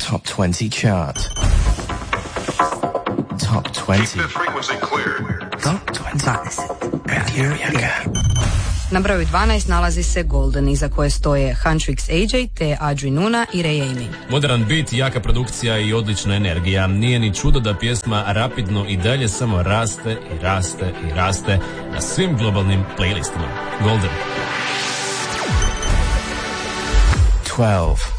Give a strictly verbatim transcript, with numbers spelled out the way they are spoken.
Top twenty chart. Top twenty. Keep the frequency clear. Top dvadeset. Radio Yaga. Na broju dvanaest nalazi se Golden, iza koje stoje Huntrix A J te Adri Nuna i Ray Amy. Modern beat, jaka produkcija i odlična energija. Nije ni čudo da pjesma rapidno i dalje samo raste i raste i raste na svim globalnim playlistima. Golden. twelve.